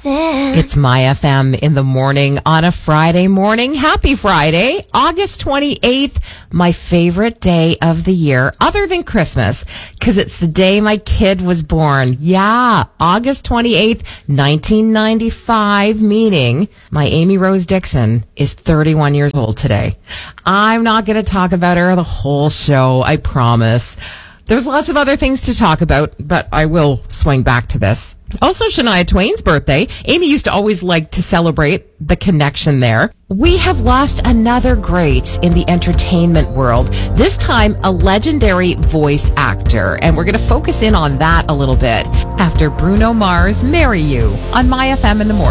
listen. It's My FM in the morning on a Friday morning. Happy Friday, August 28th, my favorite day of the year, other than Christmas, because it's the day my kid was born. Yeah, August 28th, 1995, meaning my Amy Rose Dixon is 31 years old today. I'm not going to talk about her the whole show, I promise. There's lots of other things to talk about, but I will swing back to this. Also, Shania Twain's birthday. Amy used to always like to celebrate the connection there. We have lost another great in the entertainment world, this time a legendary voice actor, and we're going to focus in on that a little bit after Bruno Mars' Marry You on My FM in the morning.